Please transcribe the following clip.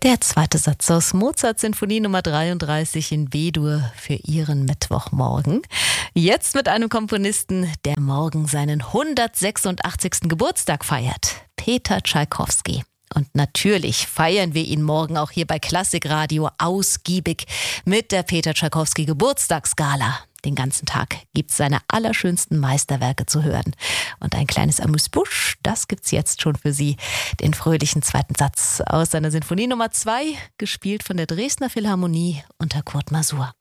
Der zweite Satz aus Mozart Sinfonie Nummer 33 in B-Dur für Ihren Mittwochmorgen. Jetzt mit einem Komponisten, der morgen seinen 186. Geburtstag feiert. Peter Tschaikowski. Und natürlich feiern wir ihn morgen auch hier bei Klassikradio ausgiebig mit der Peter Tschaikowski Geburtstagsgala. Den ganzen Tag gibt's seine allerschönsten Meisterwerke zu hören. Und ein kleines Amuse-Bouche, das gibt's jetzt schon für Sie. Den fröhlichen zweiten Satz aus seiner Sinfonie Nummer 2, gespielt von der Dresdner Philharmonie unter Kurt Masur.